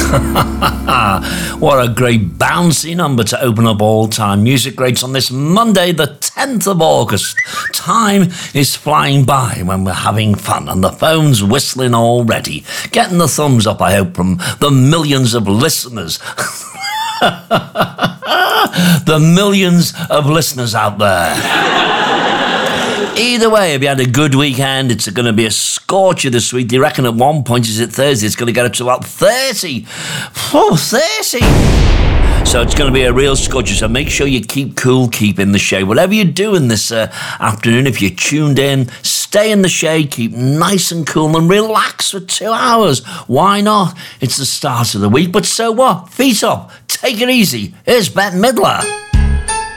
What a great bouncy number to open up all-time music greats on this Monday, the 10th of August. Time is flying by when we're having fun and the phone's whistling already. Getting the thumbs up, I hope, from the millions of listeners. The millions of listeners out there. Either way, if you had a good weekend, it's going to be a scorcher this week. They reckon at one point, is it Thursday, it's going to get up to about 30. Oh, 30. So it's going to be a real scorcher. So make sure you keep cool, keep in the shade. Whatever you're doing this afternoon, if you're tuned in, stay in the shade, keep nice and cool and relax for 2 hours. Why not? It's the start of the week, but so what? Feet up. Take it easy. Here's Bette Midler.